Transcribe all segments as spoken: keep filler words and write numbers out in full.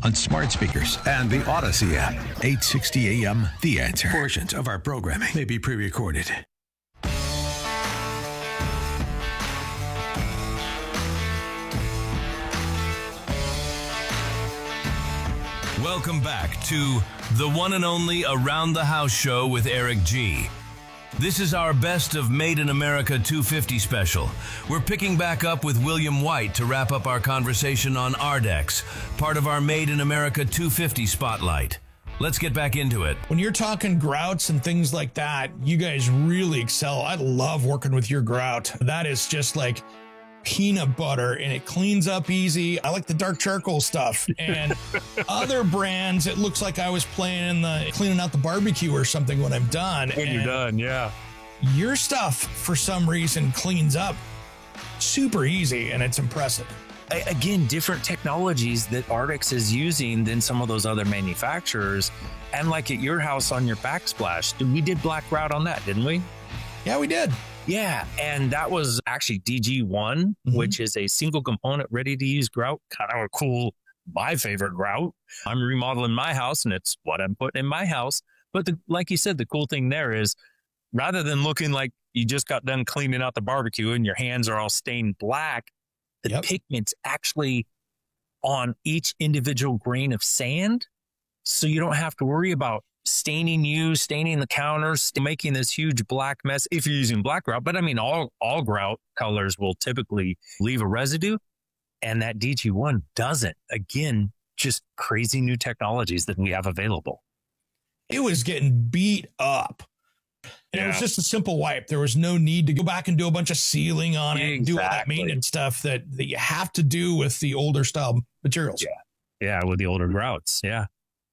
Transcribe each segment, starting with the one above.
on smart speakers and the Odyssey app. eight sixty A M, The Answer. Portions of our programming may be pre-recorded. Welcome back to the one and only Around the House show with Eric G. This is our Best of Made in America two fifty special. We're picking back up with William White to wrap up our conversation on Ardex, part of our Made in America two fifty spotlight. Let's get back into it. When you're talking grouts and things like that, you guys really excel. I love working with your grout. That is just like peanut butter, and it cleans up easy. I like the dark charcoal stuff. And other brands, it looks like I was playing in the cleaning out the barbecue or something when I'm done. When and you're done, yeah. Your stuff, for some reason, cleans up super easy, and it's impressive. Again, different technologies that Ardex is using than some of those other manufacturers. And like at your house on your backsplash, we did black grout on that, didn't we? Yeah, we did. Yeah, and that was actually D G one, mm-hmm. which is a single component ready to use grout. Kind of a cool, my favorite grout. I'm remodeling my house, and it's what I'm putting in my house. But the, like you said, the cool thing there is rather than looking like you just got done cleaning out the barbecue and your hands are all stained black, the yep. pigment's actually on each individual grain of sand. So you don't have to worry about staining you, staining the counters, making this huge black mess if you're using black grout. But I mean, all, all grout colors will typically leave a residue, and that D G one doesn't. Again, just crazy new technologies that we have available. It was getting beat up. And yeah. It was just a simple wipe. There was no need to go back and do a bunch of sealing on it exactly. and do all that maintenance stuff that, that you have to do with the older style materials. Yeah. Yeah. With the older grouts. Yeah.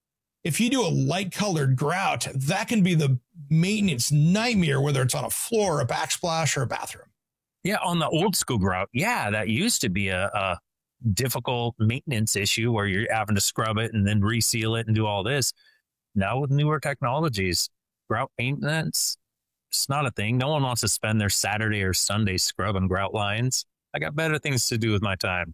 If you do a light colored grout, that can be the maintenance nightmare, whether it's on a floor, a backsplash, or a bathroom. Yeah. On the old school grout. Yeah. That used to be a, a difficult maintenance issue where you're having to scrub it and then reseal it and do all this. Now with newer technologies, grout maintenance, it's not a thing. No one wants to spend their Saturday or Sunday scrubbing grout lines. I got better things to do with my time.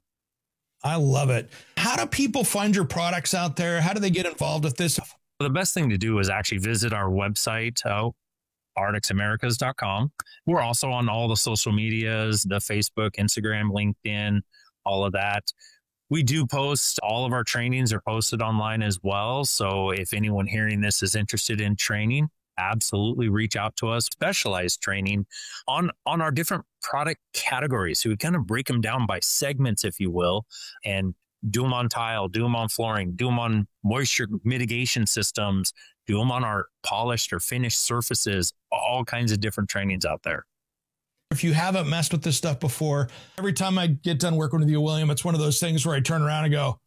I love it. How do people find your products out there? How do they get involved with this? The best thing to do is actually visit our website, uh, ardex americas dot com. We're also on all the social medias, the Facebook, Instagram, LinkedIn, all of that. We do post, all of our trainings are posted online as well. So if anyone hearing this is interested in training, absolutely reach out to us. Specialized training on, on our different product categories. So we kind of break them down by segments, if you will, and do them on tile, do them on flooring, do them on moisture mitigation systems, do them on our polished or finished surfaces, all kinds of different trainings out there. If you haven't messed with this stuff before, every time I get done working with you, William, it's one of those things where I turn around and go,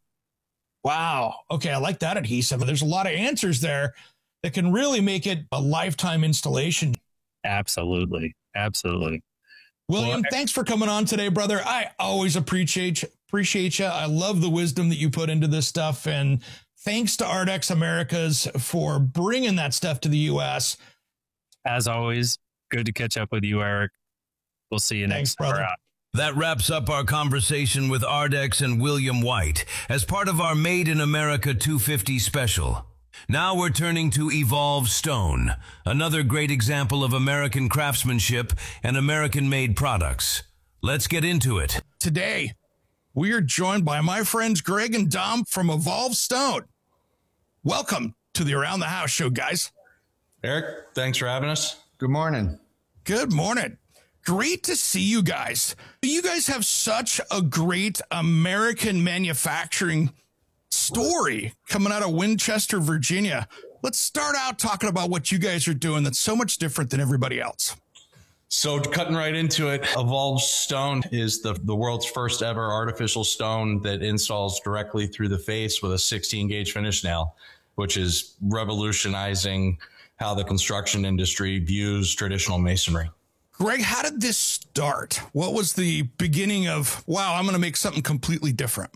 wow, okay, I like that adhesive. There's a lot of answers there that can really make it a lifetime installation. Absolutely. Absolutely. William, well, thanks for coming on today, brother. I always appreciate you, appreciate you. I love the wisdom that you put into this stuff. And thanks to Ardex Americas for bringing that stuff to the U S. As always, good to catch up with you, Eric. We'll see you thanks, next brother. time. That wraps up our conversation with Ardex and William White as part of our Made in America two fifty special. Now we're turning to Evolve Stone, another great example of American craftsmanship and American-made products. Let's get into it. Today, we are joined by my friends Greg and Dom from Evolve Stone. Welcome to the Around the House show, guys. Eric, thanks for having us. Good morning. Good morning. Great to see you guys. You guys have such a great American manufacturing story coming out of Winchester, Virginia. Let's start out talking about what you guys are doing that's so much different than everybody else. So cutting right into it, Evolve Stone is the, the world's first ever artificial stone that installs directly through the face with a sixteen gauge finish nail, which is revolutionizing how the construction industry views traditional masonry. Greg, how did this start? What was the beginning of, wow, I'm going to make something completely different?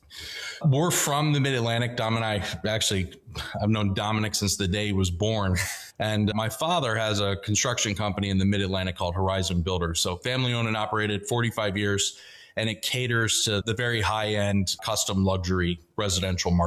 We're from the Mid-Atlantic. Dom and I, actually, I've known Dominic since the day he was born. And my father has a construction company in the Mid-Atlantic called Horizon Builders. So family owned and operated, forty-five years, and it caters to the very high-end custom luxury residential market.